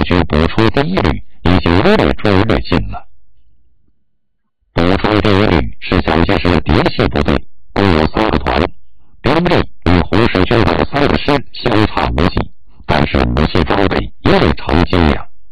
军补充第一旅已经如略尽了。补充第一旅是蒋介石的嫡系部队，共有3个团，兵力与红十军的3个师相差无几，但是武器装备也未成精良。